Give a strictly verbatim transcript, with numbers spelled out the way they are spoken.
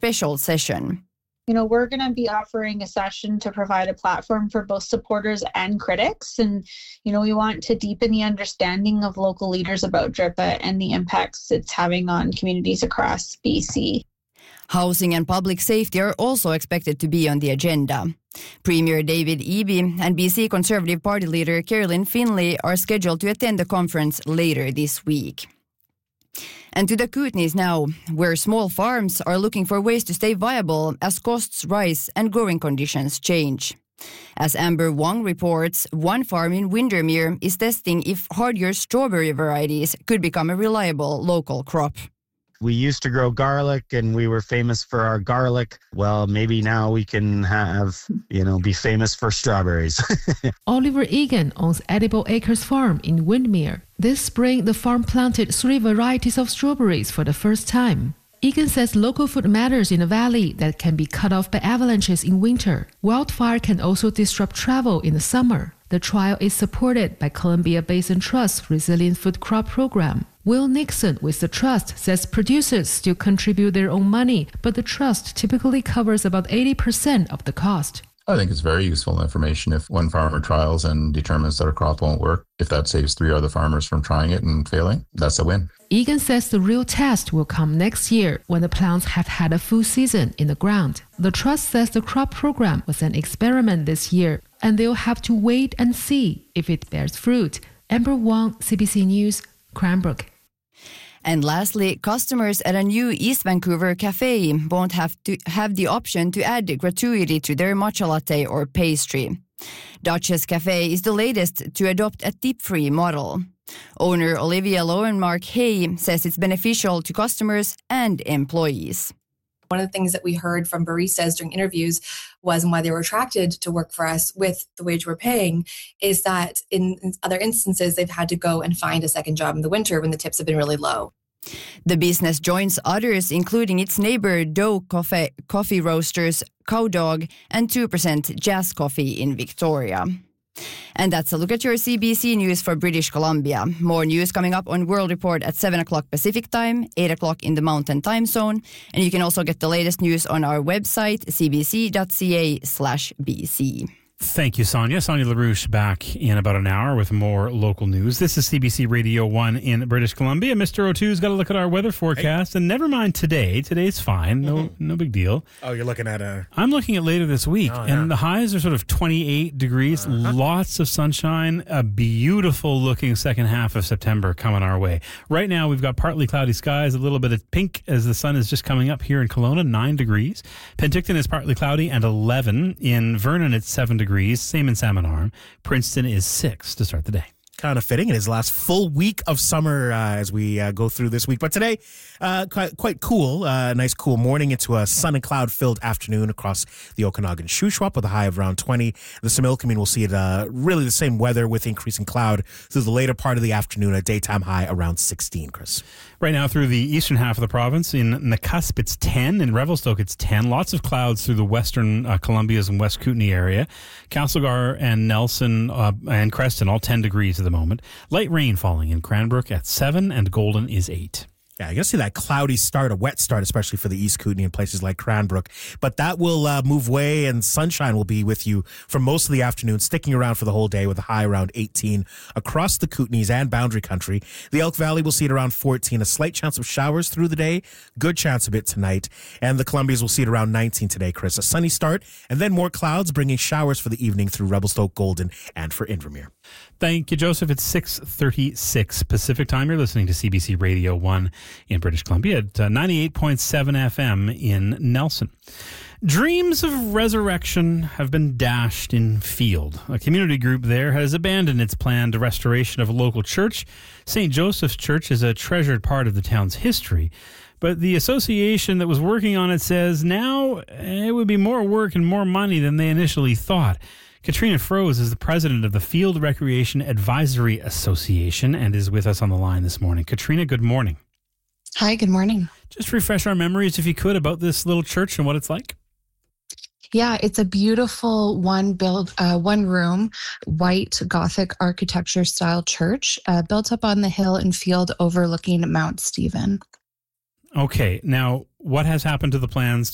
special session. You know, we're going to be offering a session to provide a platform for both supporters and critics. And, you know, we want to deepen the understanding of local leaders about DRIPA and the impacts it's having on communities across B C. Housing and public safety are also expected to be on the agenda. Premier David Eby and B C Conservative Party leader Carolyn Finlay are scheduled to attend the conference later this week. And to the Kootenays now, where small farms are looking for ways to stay viable as costs rise and growing conditions change. As Amber Wong reports, one farm in Windermere is testing if hardier strawberry varieties could become a reliable local crop. We used to grow garlic and we were famous for our garlic. Well, maybe now we can have, you know, be famous for strawberries. Oliver Egan owns Edible Acres Farm in Windermere. This spring, the farm planted three varieties of strawberries for the first time. Egan says local food matters in a valley that can be cut off by avalanches in winter. Wildfire can also disrupt travel in the summer. The trial is supported by Columbia Basin Trust's Resilient Food Crop Program. Will Nixon with the trust says producers still contribute their own money, but the trust typically covers about eighty percent of the cost. I think it's very useful information if one farmer trials and determines that a crop won't work. If that saves three other farmers from trying it and failing, that's a win. Egan says the real test will come next year when the plants have had a full season in the ground. The trust says the crop program was an experiment this year, and they'll have to wait and see if it bears fruit. Amber Wong, C B C News, Cranbrook. And lastly, customers at a new East Vancouver cafe won't have to have the option to add gratuity to their matcha latte or pastry. Duchess Cafe is the latest to adopt a tip-free model. Owner Olivia Lowenmark Hay says it's beneficial to customers and employees. One of the things that we heard from baristas during interviews was, and why they were attracted to work for us with the wage we're paying, is that in, in other instances, they've had to go and find a second job in the winter when the tips have been really low. The business joins others, including its neighbor Doe Coffee, Coffee Roasters, Cowdog, and two percent Jazz Coffee in Victoria. And that's a look at your C B C News for British Columbia. More news coming up on World Report at seven o'clock Pacific Time, eight o'clock in the Mountain Time Zone. And you can also get the latest news on our website, c b c dot c a slash b c. Thank you, Sonia. Sonia LaRouche back in about an hour with more local news. This is C B C Radio one in British Columbia. Mister O'Too's got to look at our weather forecast. Hey. And never mind today. Today's fine. No mm-hmm. no big deal. Oh, you're looking at a... I'm looking at later this week. Oh, yeah. And the highs are sort of twenty-eight degrees. Uh-huh. Lots of sunshine. A beautiful looking second half of September coming our way. Right now, we've got partly cloudy skies. A little bit of pink as the sun is just coming up here in Kelowna. nine degrees. Penticton is partly cloudy and eleven. In Vernon, it's seven degrees. Same in Salmon Arm. Princeton is six to start the day. Kind of fitting. It is the last full week of summer uh, as we uh, go through this week. But today, uh, quite, quite cool. Uh, nice cool morning into a sun and cloud-filled afternoon across the Okanagan Shuswap with a high of around twenty. The Similkameen will see it uh, really the same weather with increasing cloud through the later part of the afternoon. A daytime high around sixteen, Chris. Right now through the eastern half of the province, in Nakusp it's ten, in Revelstoke it's ten. Lots of clouds through the western uh, Columbias and West Kootenay area. Castlegar and Nelson uh, and Creston all ten degrees at the moment. Light rain falling in Cranbrook at seven, and Golden is eight. Yeah, you're going to see that cloudy start, a wet start, especially for the East Kootenay and places like Cranbrook. But that will uh, move away, and sunshine will be with you for most of the afternoon, sticking around for the whole day with a high around eighteen across the Kootenays and Boundary Country. The Elk Valley will see it around fourteen. A slight chance of showers through the day, good chance of it tonight. And the Columbias will see it around nineteen today, Chris. A sunny start, and then more clouds, bringing showers for the evening through Revelstoke, Golden, and for Invermere. Thank you, Joseph. It's six thirty-six Pacific Time. You're listening to C B C Radio one in British Columbia at uh, ninety-eight point seven F M in Nelson. Dreams of resurrection have been dashed in Field. A community group there has abandoned its planned restoration of a local church. Saint Joseph's Church is a treasured part of the town's history. But the association that was working on it says now it would be more work and more money than they initially thought. Katrina Froese is the president of the Field Recreation Advisory Association and is with us on the line this morning. Katrina, good morning. Hi, good morning. Just refresh our memories, if you could, about this little church and what it's like. Yeah, it's a beautiful one build, uh, one room, white Gothic architecture style church uh, built up on the hill in Field overlooking Mount Stephen. Okay, now what has happened to the plans